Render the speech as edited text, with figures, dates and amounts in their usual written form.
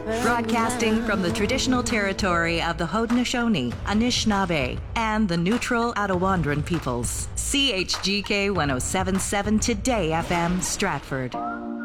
Broadcasting from the traditional territory of the Haudenosaunee, Anishinaabe, and the neutral Attawandaron peoples. CHGK 1077 Today FM, Stratford.